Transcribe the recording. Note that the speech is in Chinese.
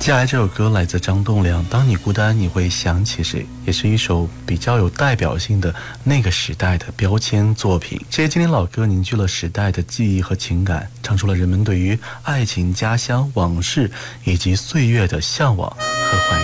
接下来这首歌来自张栋梁，当你孤单你会想起谁，也是一首比较有代表性的那个时代的标签作品。这些经典老歌凝聚了时代的记忆和情感，唱出了人们对于爱情、家乡、往事以及岁月的向往和怀